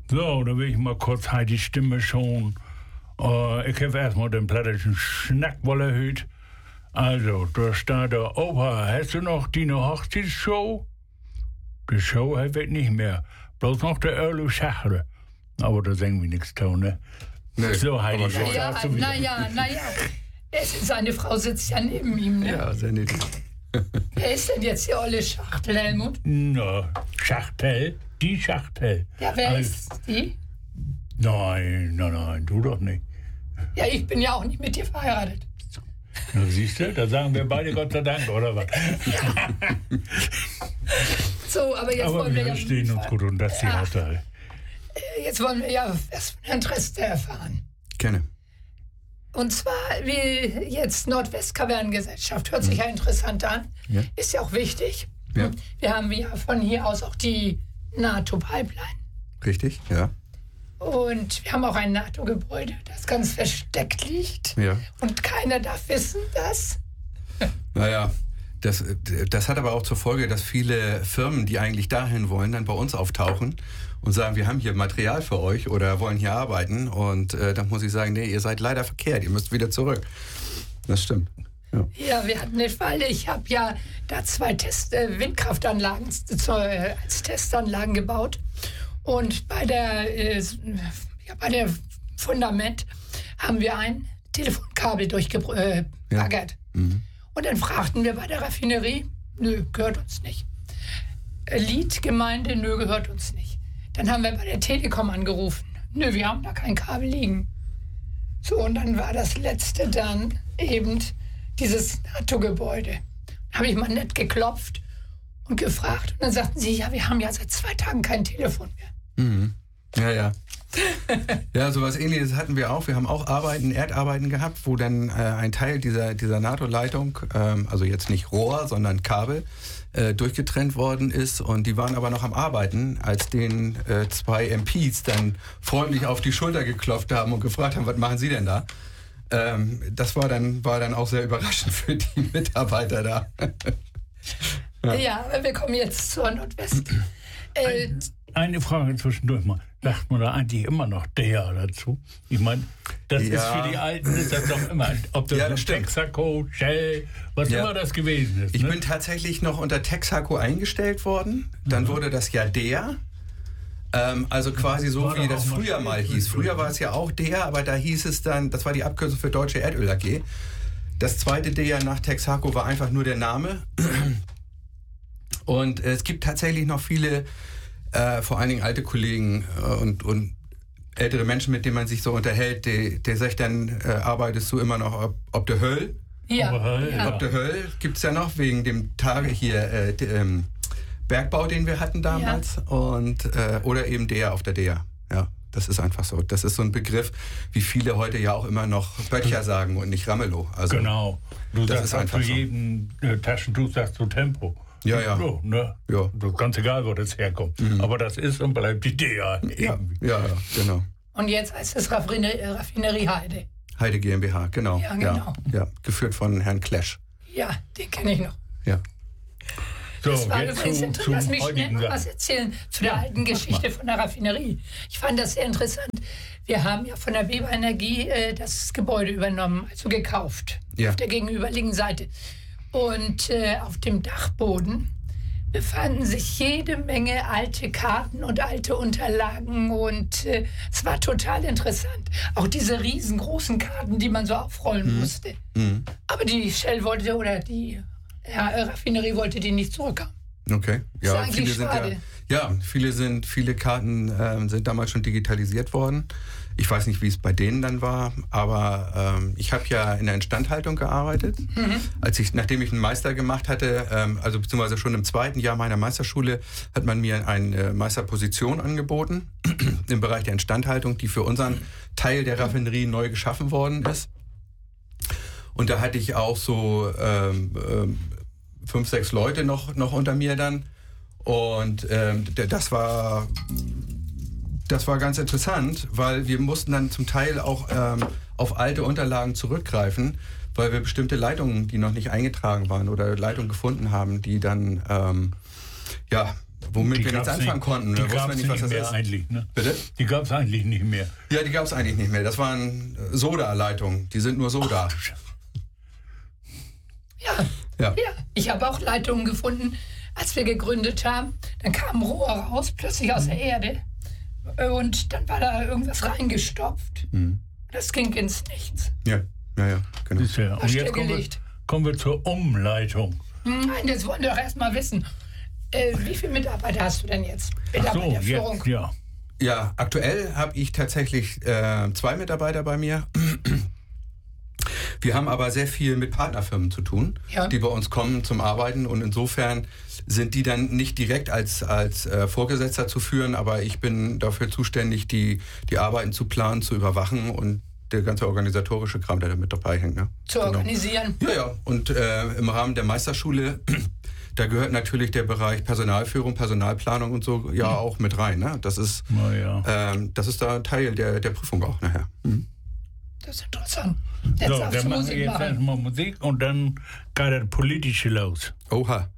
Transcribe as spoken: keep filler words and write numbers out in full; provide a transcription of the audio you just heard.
So, da will ich mal kurz halt die Stimme schon. Uh, ich habe erstmal den plattischen Schnackwolle hüt. Also, da steht der Opa, hast du noch die Hochzeitsshow? Die Show habe ich nicht mehr. Bloß noch der Earl Schachere. Aber da sagen wir nichts tun, ne? Nee, so, Heidi. Naja, naja, naja. Seine Frau sitzt ja neben ihm, ne? Ja, sehr nett. Wer ist denn jetzt die olle Schachtel, Helmut? Na, Schachtel? Die Schachtel. Ja, wer also, ist die? Nein, nein, nein, du doch nicht. Ja, ich bin ja auch nicht mit dir verheiratet. Na, siehst du, da sagen wir beide Gott sei Dank, oder was? Ja. So, aber jetzt aber wollen wir, wir ja... stehen uns gut und das die ja. Hauptsache. Jetzt wollen wir ja was von Herrn Treste erfahren. Gerne. Und zwar, wie jetzt Nordwestkavernengesellschaft, hört sich ja interessant an, ja. Ist ja auch wichtig. Ja. Wir haben ja von hier aus auch die NATO-Pipeline. Richtig, ja. Und wir haben auch ein NATO-Gebäude, das ganz versteckt liegt. Ja. Und keiner darf wissen, dass... Naja, das, das hat aber auch zur Folge, dass viele Firmen, die eigentlich dahin wollen, dann bei uns auftauchen und sagen, wir haben hier Material für euch oder wollen hier arbeiten. Und äh, dann muss ich sagen, nee, ihr seid leider verkehrt, ihr müsst wieder zurück. Das stimmt. Ja, ja wir hatten den Fall, ich habe ja da zwei Test, äh, Windkraftanlagen äh, als Testanlagen gebaut. Und bei der, äh, ja, bei der Fundament haben wir ein Telefonkabel durchgebaggert. Äh, ja. mhm. Und dann fragten wir bei der Raffinerie, nö, gehört uns nicht. Liedgemeinde, nö, gehört uns nicht. Dann haben wir bei der Telekom angerufen. Nö, wir haben da kein Kabel liegen. So, und dann war das letzte dann eben dieses NATO-Gebäude. Da habe ich mal nett geklopft und gefragt. Und dann sagten sie, ja, wir haben ja seit zwei Tagen kein Telefon mehr. Mhm. Ja, ja. Ja, sowas Ähnliches hatten wir auch. Wir haben auch Arbeiten, Erdarbeiten gehabt, wo dann äh, ein Teil dieser, dieser NATO-Leitung, ähm, also jetzt nicht Rohr, sondern Kabel, äh, durchgetrennt worden ist. Und die waren aber noch am Arbeiten, als den äh, zwei M Ps dann freundlich auf die Schulter geklopft haben und gefragt haben, was machen Sie denn da? Ähm, das war dann, war dann auch sehr überraschend für die Mitarbeiter da. Ja. Ja, aber wir kommen jetzt zur Nordwest. Äh, eine, eine Frage zwischendurch mal. Sagt man da eigentlich immer noch der dazu? Ich meine, das ja. ist für die Alten ist das doch immer, ob das, ja, das Texaco, Shell, was ja. immer das gewesen ist. Ich ne? bin tatsächlich noch unter Texaco eingestellt worden. Dann mhm. wurde das ja der. Ähm, also quasi so, wie das früher mal hieß. Früher war es ja auch der, aber da hieß es dann, das war die Abkürzung für Deutsche Erdöl A G. Das zweite der nach Texaco war einfach nur der Name. Und äh, es gibt tatsächlich noch viele, äh, vor allen Dingen alte Kollegen äh, und, und ältere Menschen, mit denen man sich so unterhält, die, der sagt dann, äh, arbeitest du immer noch ob, ob der Höll? Ja. Aber Höll, ja. Ob der Höll gibt es ja noch wegen dem Tage hier, äh, de, ähm, Bergbau, den wir hatten damals. Ja. Und, äh, oder eben der auf der der. Ja, das ist einfach so. Das ist so ein Begriff, wie viele heute ja auch immer noch Böttcher sagen und nicht Ramelow. Also, genau. Du das sagst ist einfach zu so. jedem äh, Taschentuch sagst du Tempo. Ja, ja. So, ne? Ja. So, ganz egal, wo das herkommt. Mhm. Aber das ist und bleibt die D A. Ja, ja, ja, genau. Und jetzt heißt es Raffinerie, Raffinerie Heide. Heide GmbH, genau. Ja, genau. Ja, ja, geführt von Herrn Klesch. Ja, den kenne ich noch. Ja. So, das war jetzt übrigens zu, interessant. Lass mich schnell noch Jahr. was erzählen zu der alten Geschichte von der Raffinerie. Ich fand das sehr interessant. Wir haben ja von der Weber Energie äh, das Gebäude übernommen, also gekauft, ja. auf der gegenüberliegenden Seite. Und äh, auf dem Dachboden befanden sich jede Menge alte Karten und alte Unterlagen und äh, es war total interessant. Auch diese riesengroßen Karten, die man so aufrollen mhm. musste. Mhm. Aber die Shell wollte oder die ja, Raffinerie wollte die nicht zurückhaben. Okay. Ja, Ja, ist viele eigentlich sind schade. ja, ja, viele sind, viele Karten ähm, sind damals schon digitalisiert worden. Ich weiß nicht, wie es bei denen dann war, aber ähm, ich habe ja in der Instandhaltung gearbeitet. Mhm. Als ich, nachdem ich einen Meister gemacht hatte, ähm, also beziehungsweise schon im zweiten Jahr meiner Meisterschule, hat man mir eine Meisterposition angeboten im Bereich der Instandhaltung, die für unseren Teil der Raffinerie neu geschaffen worden ist. Und da hatte ich auch so ähm, ähm, fünf, sechs Leute noch, noch unter mir dann. Und ähm, das war... Das war ganz interessant, weil wir mussten dann zum Teil auch ähm, auf alte Unterlagen zurückgreifen, weil wir bestimmte Leitungen, die noch nicht eingetragen waren oder Leitungen gefunden haben, die dann ähm, ja womit Die wir nichts gab's anfangen nicht, konnten. Die Da wussten gab wir es nicht, was nicht das mehr ist. eigentlich. Ne? Bitte? Die gab es eigentlich nicht mehr. Ja, die gab es eigentlich nicht mehr. Das waren Soda-Leitungen. Die sind nur Soda. Ja, Ja. ja. Ich habe auch Leitungen gefunden, als wir gegründet haben. Dann kam ein Rohr raus, plötzlich aus der Erde. Und dann war da irgendwas reingestopft. Mhm. Das ging ins Nichts. Ja, ja, ja, genau. Ist ja. Und jetzt kommen wir, Stillgelegt. kommen wir zur Umleitung. Nein, das wollen wir doch erst mal wissen. Äh, wie viele Mitarbeiter hast du denn jetzt? Ach so, Mitarbeiterführung. jetzt, ja. Ja, aktuell habe ich tatsächlich äh, zwei Mitarbeiter bei mir. Wir haben aber sehr viel mit Partnerfirmen zu tun, Ja. die bei uns kommen zum Arbeiten. Und insofern sind die dann nicht direkt als, als äh, Vorgesetzter zu führen, aber ich bin dafür zuständig, die, die Arbeiten zu planen, zu überwachen und der ganze organisatorische Kram, der da mit dabei hängt. Ne? Zu organisieren. Ja, ja. Und äh, im Rahmen der Meisterschule, da gehört natürlich der Bereich Personalführung, Personalplanung und so ja auch mit rein. Ne? Das ist, Na ja. ähm, das ist da Teil der, der Prüfung auch nachher. Mhm. Das ist interessant. Jetzt So, darfst dann du machen wir Musik jetzt machen. erstmal Musik und dann geht das Politische los. Oha.